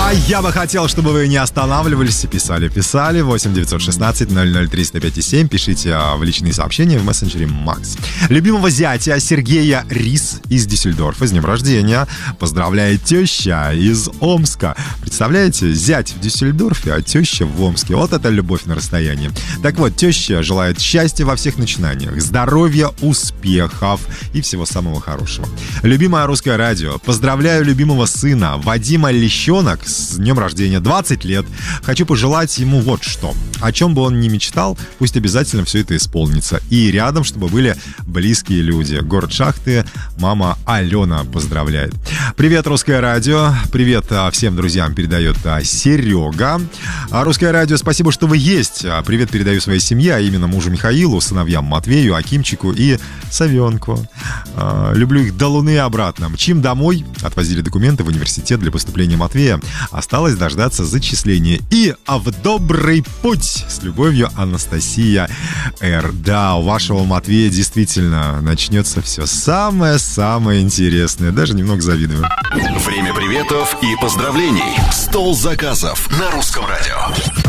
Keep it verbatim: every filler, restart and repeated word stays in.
А я бы хотел, чтобы вы не останавливались и писали, писали. восемь девятьсот шестнадцать ноль ноль триста пять семь. Пишите в личные сообщения в мессенджере Макс. Любимого зятя Сергея Рис из Дюссельдорфа с днем рождения поздравляет теща из Омска. Представляете, зять в Дюссельдорфе, а теща в Омске. Вот это любовь на расстоянии. Так вот, теща желает счастья во всех начинаниях, здоровья, успехов и всего самого хорошего. Любимое русское радио. Поздравляю любимого сына Вадима Лещенок с днем рождения, двадцать лет. Хочу пожелать ему вот что. О чем бы он ни мечтал, пусть обязательно все это исполнится. И рядом, чтобы были близкие люди. Город Шахты, мама Алена поздравляет. Привет, русское радио. Привет всем друзьям передает Серега. Русское радио, спасибо, что вы есть. Привет передаю своей семье, а именно мужу Михаилу, сыновьям Матвею, Акимчику и Савенку. Люблю их до луны и обратно. Мчим домой. Отвозили документы в университет для поступления Матвея. Осталось дождаться зачисления. И а в добрый путь! С любовью, Анастасия Р. Да, у вашего Матвея действительно начнется все самое-самое интересное. Даже немного завидую. Время приветов и поздравлений. Стол заказов на Русском радио.